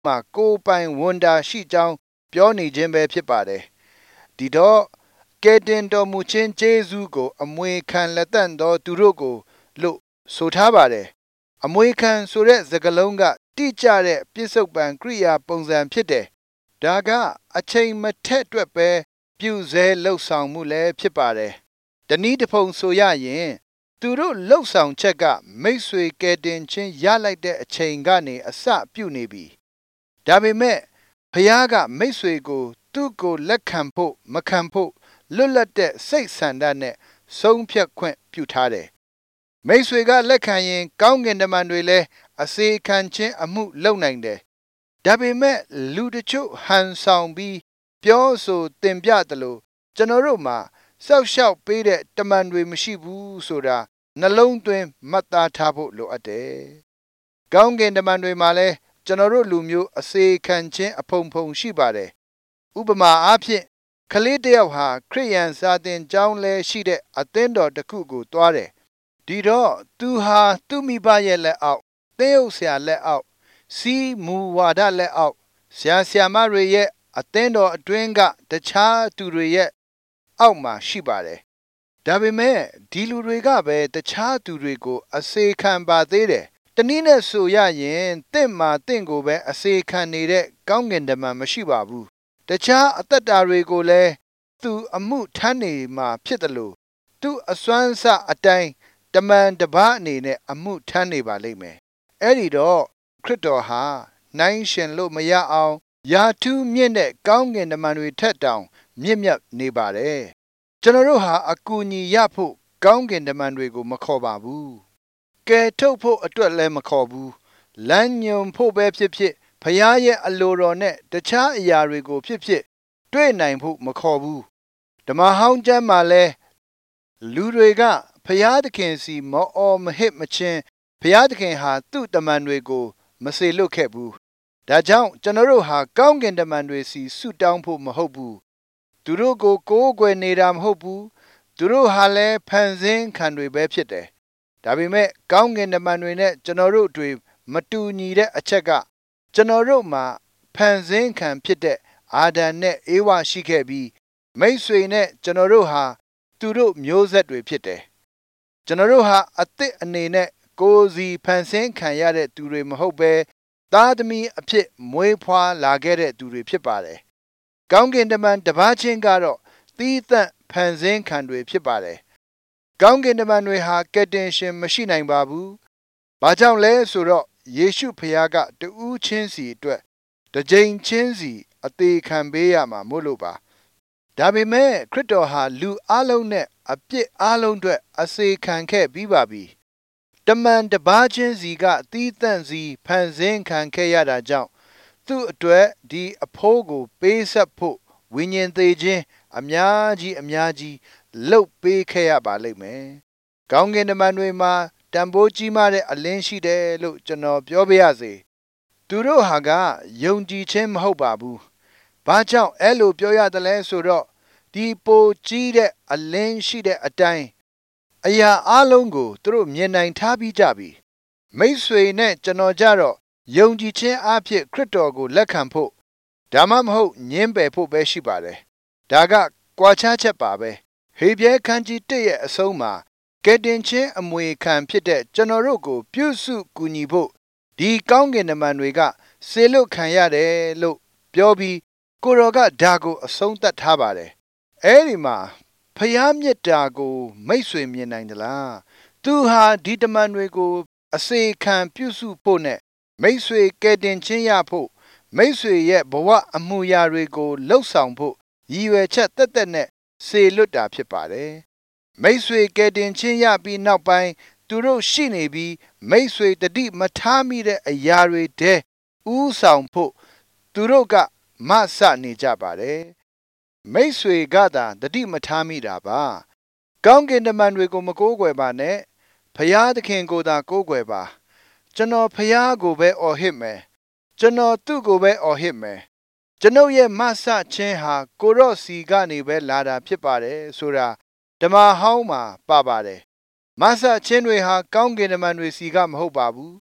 မှာကိုပိုင်ဝန်တာရှိကြောင်းပြောနေခြင်းပဲဖြစ်ပါတယ်ဒီတော့ကယ်တင်တော်မူခြင်းကျေးဇူးကိုအမွေခံလက်တန့်သောသူတို့ကိုလို့ဆိုထားပါတယ်အမွေခံဆိုတဲ့စကားလုံးကတိကျတဲ့ပြစ္ဆုတ်ပံကိရိယာပုံစံဖြစ်တယ်ဒါကအချိန်မထက်အတွက်ပဲပြုစဲလှုပ်ဆောင်မှုလည်းဖြစ်ပါတယ်တနည်းတစ်ဖုံဆိုရရင်သူတို့လှုပ်ဆောင်ချက်ကမိတ်ဆွေကယ်တင်ခြင်းရလိုက်တဲ့အချိန်ကနေအစပြုနေပြီဒါပေမဲ့ဖခင်ကမိတ်ဆွေကိုသူ့ကိုလက်ခံဖို့မခံဖို့လွတ်လပ်တဲ့စိတ်ဆန္ဒနဲ့ဆုံးဖြတ်ခွင့်ပြုထားတယ်မိတ်ဆွေကလက်ခံရင်ကောင်းကင်တမန်တွေလည်းအစေခံခြင်းအမှုလုပ်နိုင်တယ်ဒါပေမဲ့လူတချို့ဟန်ဆောင်ပြီးပြောဆိုတင်ပြတယ်လို့ကျွန်တော်တို့မှာစောက်ရှောက်ပေးတဲ့တမန်တွေမရှိဘူးဆိုတာနှလုံးသွင်းမှတ်သားထားဖို့လိုအပ်တယ်။ကောင်းကင်တမန်တွေမှာလည်းကျွန်တော်တို့လူမျိုးအစေခံခြင်းအဖုံဖုံရှိပါတယ်။ဥပမာအားဖြင့်ကလေးတစ်ယောက်ဟာခရိယန်စာသင်ကျောင်းလဲရှိတဲ့အသင်းတော်တစ်ခုကိုသွားတယ်။ဒီတော့သူဟာသူ့မိဘရဲ့လက်အောက်သင်းအုပ်ဆရာလက်အောက်စီးမူဝါဒလက်အောက်ဆရာမတွေရဲ့အသင်းတော်အတွင်းကတခြားသူတွေရဲ့အောက်မှာရှိပါတယ်။ဒါပေမဲ့ဒီလူတွေကပဲတခြားသူတွေကိုအစေခံပါသေးတယ်။တနည်းနဲ့ဆိုရရင်တင့်မှာတင့်ကိုပဲအစေခံနေတဲ့ကောင်းကင်တမန်မရှိပါဘူး။တခြားအသက်တာတွေကိုလည်းသူအမှုထမ်းနေမှာဖြစ်တယ်လို့သူအစွမ်းစအတိုင်းတမန်တပါးအနေနဲ့အမှုထမ်းနေပါလိမ့်မယ်။အဲ့ဒီတော့ခရစ်တော်ဟာနိုင်ရှင်လို့မရအောင်ယာထူးမြင့်တဲ့ကောင်းကင်တမန်တွေထက်တောင်မြင့်မြတ်နေပါတယ်ကျွန်တော်တို့ဟာအကူအညီရဖို့ကောင်းကင်တမန်တွေကိုမခေါ်ပါဘူးကယ်ထုတ်ဖို့အတွက်လည်းမခေါ်ဘူးလမ်းညွန်ဖို့ပဲဖြစ်ဖြစ်ဖခင်ရဲ့အလိုတော်နဲ့တခြားအရာတွေကိုဖြစ်ဖြစ်တွေ့နိုင်ဖို့မခေါ်ဘူးဓမ္မဟောင်းကျမ်းမှာလဲလူတွေကဖခင်သခင်စီမောအော်မဟစ်မချင်းဖခင်သခင်ဟာသူ့တမန်တွေကိုမစေလွတ်ခဲ့ဘူးဒါကြောင့်ကျွန်တော်တို့ဟာကောင်းကင်တမန်တွေစီဆုတောင်းဖို့မဟုတ်ဘူးသူတို့ကိုကိုးကွယ်နေတာမဟုတ်ဘူးသူတို့ဟာလည်းဖန်ဆင်းခံတွေပဲဖြစ်တယ်ဒါပေမဲ့ကောင်းကင်တမန်တွေနဲ့ကျွန်တော်တို့တွေမတူညီတဲ့အချက်ကကျွန်တော်တို့မှာဖန်ဆင်းခံဖြစ်တဲ့အာဒံနဲ့အေဝါရှိခဲ့ပြီးမိတ်ဆွေနဲ့ကျွန်တော်တို့ဟာသူတို့မျိုးဆက်တွေဖြစ်တယ်ကျွန်တော်တို့ဟာအသစ်အနေနဲ့ကိုယ်စီဖန်ဆင်းခံရတဲ့သူတွေမဟုတ်ဘဲသားသမီးအဖြစ်မွေးဖွားလာခဲ့တဲ့သူတွေဖြစ်ပါတယ်။ကောင်းကင်တမန်တစ်ပါးချင်းကတော့သီးသန့်ဖန်ဆင်းခံတွေဖြစ်ပါတယ်။ကောင်းကင်တမန်တွေဟာကယ်တင်ရှင်မရှိနိုင်ပါဘူး။ဘာကြောင့်လဲဆိုတော့ယေရှုဖခင်ကတဦးချင်းစီအတွက်တစ်ကြိမ်ချင်းစီအသေးခံပေးရမှာမို့လို့ပါ။ဒါပေမဲ့ခရစ်တော်ဟာလူအလုံးနဲ့အပြစ်အလုံးအတွက်အစေခံခဲ့ပြီးပါပြီ။တမန်တပါးချင်းစီကသီးသန့်စီဖန်ဆင်းခံခဲ့ရတာကြောင့်သူ့အတွက်ဒီအဖိုးကိုပေးဆက်ဖို့ဝိညာဉ်သေးခြင်းအများကြီးလှုပ်ပေးခဲ့ရပါလိမ့်မယ်။ကောင်းကင်တမန်တွေမှာတန်ဖိုးကြီးမားတဲ့အလင်းရှိတယ်လို့ကျွန်တော်ပြောပြရစေ။သူတို့ဟာကယုံကြည်ခြင်းမဟုတ်ပါဘူး။ဘာကြောင့်အဲ့လိုပြောရတယ်လဲဆိုတော့ဒီပိုကြီးတဲ့အလင်းရှိတဲ့အတိုင်းအရာအလုံးကိုသူတို့မြင်နိုင်ထားပြီးကြပြီမိတ်ဆွေနဲ့ကျွန်တော်ကြတော့ယုံကြည်ခြင်းအဖြစ်ခရစ်တော်ကိုလက်ခံဖို့ဒါမှမဟုတ်ညှင်းပယ်ဖို့ပဲရှိပါတယ်ဒါကကွာခြားချက်ပါပဲဟေဘရဲခန်းကြီး1ရဲ့အဆုံးမှာကယ်တင်ခြင်းအမွေခံဖြစ်တဲ့ကျွန်တော်တို့ကိုပြုစုကူညီဖို့ဒီကောင်းကင်တမန်တွေကစေလွတ်ခံရတယ်လို့ပြောပြီးကိုတော်ကဒါကိုအဆုံးသတ်ထားပါတယ်အဲ့ဒီမှာဖျားမြစ်တာကိုမိတ်ဆွေမြင်နိုင်သလားသူဟာဒီတမန်တွေကိုအစေခံပြုစုဖို့နဲ့မိတ်ဆွေကယ်တင်ခြင်းရဖို့မိတ်ဆွေရဲ့ဘဝအမှုရာတွေကိုလှုပ်ဆောင်ဖို့ရည်ရွယ်ချက်တက်တက်နဲ့စေလွတ်တာဖြစ်ပါတယ်မိတ်ဆွေကယ်တင်ခြင်းရပြီးနောက်ပိုင်းသူတို့ရှိနေပြီးမိတ်ဆွေတတိမထားမိတဲ့အရာတွေတဲဥဆောင်ဖို့သူတို့ကမဆနေကြပါတယ်မိတ်ဆွေကသာတတိမထားမိတာပါကောင်းကင်တမန်တွေကိုမကိုးကွယ်ပါနဲ့ဖျားသခင်ကိုသာကိုးကွယ်ပါကျွန်တော်ဖျားကိုပဲအော်ဟစ်မယ်ကျွန်တော်သူ့ကိုပဲအော်ဟစ်မယ်ကျွန်ုပ်ရဲ့မဆချင်းဟာကိုရော့စီကနေပဲလာတာဖြစ်ပါတယ်ဆိုတာဓမ္မဟောင်းမှာပါပါတယ်မဆချင်းတွေဟာကောင်းကင်တမန်တွေစီကမဟုတ်ပါဘူး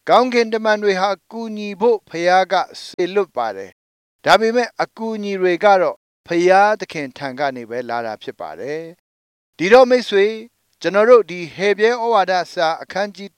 ကောင်းကင်တမန်တွေဟာကူညီဖို့ဖခင်ကစေလွတ်ပါတယ်ဒါပေမဲ့အကူအညီတွေကတော့ဖခင်သခင်ထံကနေပဲလာတာဖြစ်ပါတယ်ဒီတော့မိတ်ဆွေကျွန်တော်တို့ဒီဟေဘရဲဩဝါဒစာအခန်းကြီး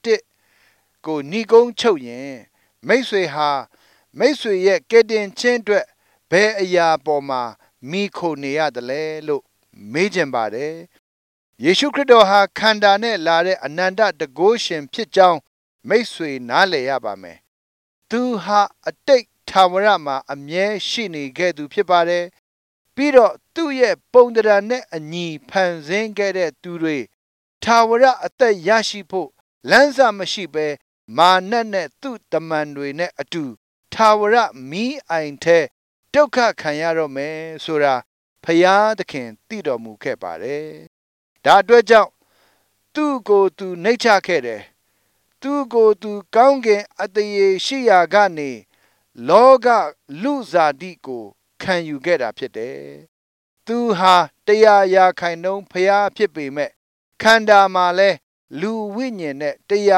1ကိုညီကုန်းချုပ်ရင်မိတ်ဆွေဟာမိတ်ဆွေရဲ့ကယ်တင်ခြင်းအတွက်ဘယ်အရာပေါ်မှာမိခိုနေရတယ်လဲလို့မေးချင်ပါတယ်ယေရှုခရစ်တော်ဟာခန္ဓာနဲ့လာတဲ့အနန္တတကုရှင်ဖြစ်ကြောင်းမိတ်ဆွေနားလည်ရပါမယ်သူဟာအတိတ်ထာဝရမှာအမြဲရှိနေခဲ့သူဖြစ်ပါတယ်ပြီးတော့သူ့ရဲ့ပုံသဏ္ဍာန်နဲ့အညီဖန်ဆင်းခဲ့တဲ့သူတွေထာဝရအသက်ရရှိဖို့လမ်းစာမရှိဘဲမာနနဲ့သူ့တမန်တွေနဲ့အတူထာဝရမီးအိုင်ထဲဒုက္ခခံရတော့မယ်ဆိုတာဖယားသခင်သိတော်မူခဲ့ပါတယ်ဒါအတွက်ကြောင့်သူ့ကိုယ်သူနှိမ့်ချခဲ့တယ်သူ့ကိုယ်သူကောင်းကင်အတရေရှိရာကနေလောကလူစားတိကိုခံယူခဲ့တာဖြစ်တယ်သူဟာ100%ဖျားဖြစ်ပေမဲ့ခန္ဓာမှာလဲလူဝိညာဉ်နဲ့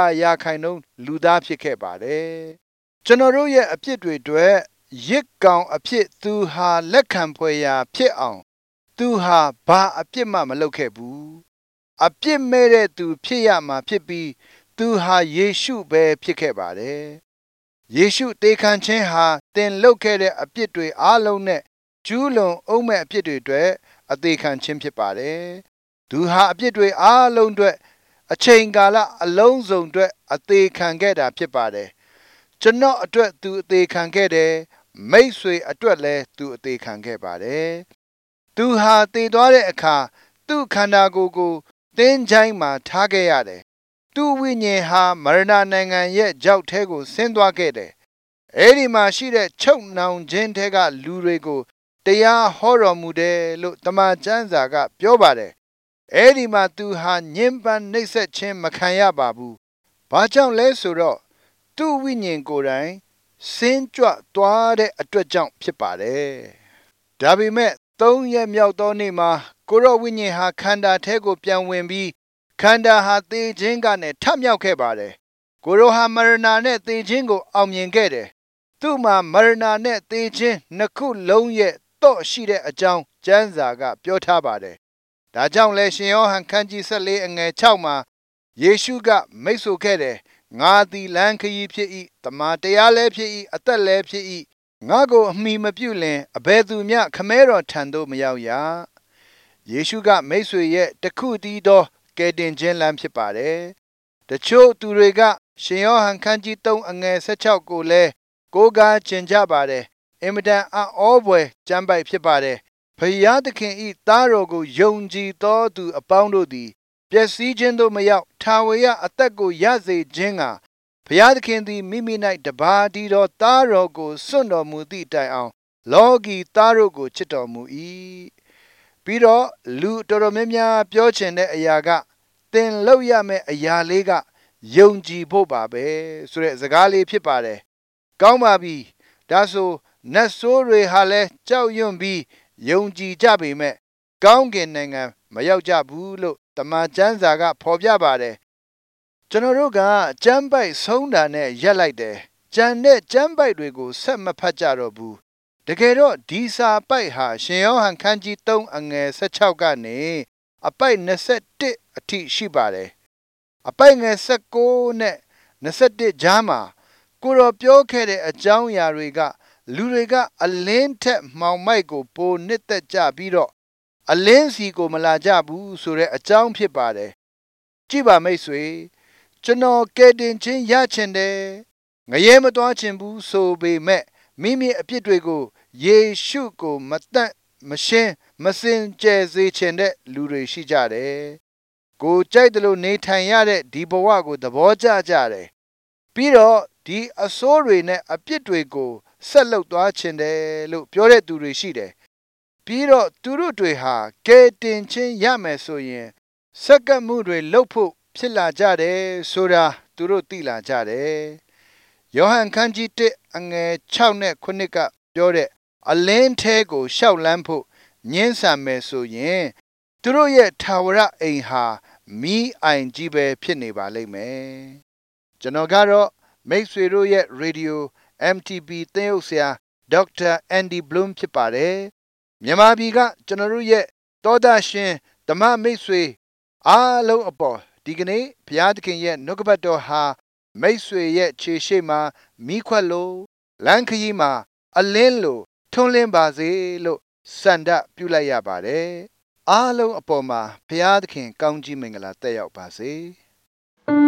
100%လူသားဖြစ်ခဲ့ပါတယ်ကျွန်တော်တို့ရဲ့အဖြစ်တွေအတွက်ရစ်ကောင်အဖြစ်သူဟာလက်ခံဖွယ်ရာဖြစ်အောင်သူဟာဘာအပြစ်မှမလုပ်ခဲ့ဘူးအပြစ်မဲ့တဲ့သူဖြစ်ရမှာဖြစ်ပြီးသူဟာယေရှုပဲဖြစ်ခဲ့ပါတယ်ယေရှုတေခံခြင်းဟာသင်လုပ်ခဲ့တဲ့အပြစ်တွေအားလုံးနဲ့ကျူးလွန်အောင်မဲ့အပြစ်တွေအတွက်အသေးခံခြင်းဖြစ်ပါတယ်သူဟာအပြစ်တွေအားလုံးအတွက်အချိန်ကာလအလုံးစုံအတွက်အသေးခံခဲ့တာဖြစ်ပါတယ်ကျွန်တော်အတွက်သူအသေးခံခဲ့တယ်မိတ်ဆွေအတွက်လည်းသူအသေးခံခဲ့ပါတယ်သူဟာတည်သွားတဲ့အခါသူ့ခန္ဓာကိုယ်ကိုသင်္ချိုင်းမှာထားခဲ့ရတယ်သူ့ဝိညာဉ်ဟာမရဏနိုင်ငံရဲ့ကြောက်ထဲကိုဆင်းသွားခဲ့တယ်အဲ့ဒီမှာရှိတဲ့ချုပ်နှောင်ခြင်းထဲကလူတွေကိုတရားဟောတော်မူတယ်လို့တမန်ကျမ်းစာကပြောပါတယ်အဲ့ဒီမှာသူဟာညှဉ်းပန်းနှိပ်စက်ခြင်းမခံရပါဘူးဘာကြောင့်လဲဆိုတော့သူ့ဝိညာဉ်ကိုယ်တိုင်ဆင်းကြွသွားတဲ့အတွက်ကြောင့်ဖြစ်ပါတယ်ဒါပေမဲ့3 ရက်မြောက်သောနေ့မှာကိုရောဝိညာဉ်ဟာခန္ဓာထဲကိုပြန်ဝင်ပြီးခန္ဓာဟာသေခြင်းကနေထမြောက်ခဲ့ပါတယ်ကိုရောဟာမရဏနဲ့သေခြင်းကိုအောင်မြင်ခဲ့တယ်သူ့မှာမရဏနဲ့သေခြင်းနှစ်ခုလုံးရဲ့တော့ရှိတဲ့အကြောင်းကျမ်းစာကပြောထားပါတယ်ဒါကြောင့်လဲရှင်ယောဟန်ခန်းကြီး14အငယ်6မှာယေရှုကမိတ်ဆိုခဲ့တယ်ငါသည်လမ်းခရီးဖြစ်၏တမန်တရားလည်းဖြစ်၏အသက်လည်းဖြစ်၏ငါကိုအမိမပြုလင်အဘယ်သူမျှခမဲတော်ထံသို့မရောက်ရယေရှုကမိတ်ဆွေရဲ့တခုတည်းသောကယ်တင်ခြင်းလမ်းဖြစ်ပါတယ်တချို့သူတွေကရှင်ယောဟန်ခန်းကြီး3အငယ်16ကိုလည်းကိုးကားကျင်ကြပါတယ်အင်မတန်အောဘွယ်ကျမ်းပိုက်ဖြစ်ပါတယ်ဖယားသခင်ဤသားတော်ကိုယုံကြည်သောသူအပေါင်းတို့သည်ပျက်စီးခြင်းသို့မရောက်ထာဝရအသက်ကိုရစေခြင်းကဘုရားသခင်သည်မိမိ၌တပါးတည်းသောသားတော်ကိုစွန့်တော်မူသည့်တိုင်အောင်လောကီသားတို့ကိုချစ်တော်မူ၏ပြီးတော့လူတော်တော်များများပြောချင်တဲ့အရာကသင်လုပ်ရမယ့်အရာလေးကယုံကြည်ဖို့ပါပဲဆိုတဲ့စကားလေးဖြစ်ပါတယ်ကောင်းပါပြီဒါဆိုနတ်ဆိုးတွေဟာလည်းကြောက်ရွံ့ပြီးယုံကြည်ကြပေမဲ့ကောင်းကင်နိုင်ငံမရောက်ကြဘူးလို့တမန်ကျမ်းစာကဖော်ပြပါတယ်ကျွန်တော်တို့ကကျမ်းပိုက်ဆုံးတာနဲ့ရက်လိုက်တယ်ကျန်တဲ့ကျမ်းပိုက်တွေကိုဆက်မဖတ်ကြတော့ဘူးတကယ်တော့ဒီစာပိုက်ဟာရှင်ယောဟန်ခန်းကြီး3အငယ်16ကနေအပိုက်21အထိရှိပါတယ်အပိုက်ငယ်19နဲ့21ကြားမှာကိုတော်ပြောခဲ့တဲ့အကြောင်းအရာတွေကလူတွေကအလင်းထက်မှောင်မိုက်ကိုပိုနှစ်သက်ကြပြီးတော့အလင်းစီကိုမလာကြဘူးဆိုတဲ့အကြောင်းဖြစ်ပါတယ်ကြည့်ပါမိတ်ဆွေကျွန်တော်ကယ်တင်ခြင်းရချင်တယ်ငရဲမသွားချင်ဘူးဆိုပေမဲ့မိမိအပြစ်တွေကိုယေရှုကိုမတတ်မရှင်းမစင်ကြယ်စေချင်တဲ့လူတွေရှိကြတယ်ကိုကြိုက်တယ်လို့နေထိုင်ရတဲ့ဒီဘဝကိုသဘောကျကြတယ်ပြီးတော့ဒီအဆိုးတွေနဲ့အပြစ်တွေကိုဆက်လုပ်သွားချင်တယ်လို့ပြောတဲ့သူတွေရှိတယ်ပြီးတော့သူတို့တွေဟာကယ်တင်ခြင်းရမယ်ဆိုရင်စက္ကန့်မှုတွေလုပ်ဖို့ဖြစ်လာကြတယ်ဆိုတာသူတို့သိလာကြတယ်ယောဟန်ခန်းကြီး1အငယ်6နဲ့9ကပြောတဲ့အလင်းထဲကိုရှောက်လန်းဖို့ညှင်းဆန်မယ်ဆိုရင်သူတို့ရဲ့ထာဝရအိမ်ဟာမီးအိုင်ကြီးပဲဖြစ်နေပါလိမ့်မယ်ကျွန်တော်ကတော့မိတ်ဆွေတို့ရဲ့ရေဒီယို MTP သင်းအုပ်ဆရာဒေါက်တာအန်ဒီဘလူးဖြစ်ပါတယ်မြန်မာပြည်ကကျွန်တော်တို့ရဲ့သောတာရှင်ဓမ္မမိတ်ဆွေအားလုံးအပေါ်ဒီကနေ့ဘုရားသခင်ရဲ့နှုတ်ကပတ်တော်ဟာမိတ်ဆွေရဲ့ခြေရှိမှာမိခွက်လို့လမ်းခရီးမှာအလင်းလို့ထွန်းလင်းပါစေလို့စန္ဒပြုလိုက်ရပါတယ်အားလုံးအပေါ်မှာဘုရားသခင်ကောင်းကြီးမင်္ဂလာတက်ရောက်ပါစေ